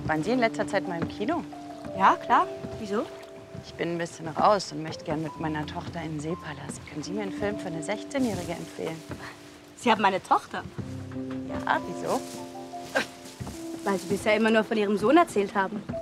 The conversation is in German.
Waren Sie in letzter Zeit mal im Kino? Ja, klar. Wieso? Ich bin ein bisschen raus und möchte gern mit meiner Tochter in den Seepalast. Können Sie mir einen Film für eine 16-Jährige empfehlen? Sie haben eine Tochter. Ja, wieso? Weil Sie bisher immer nur von Ihrem Sohn erzählt haben.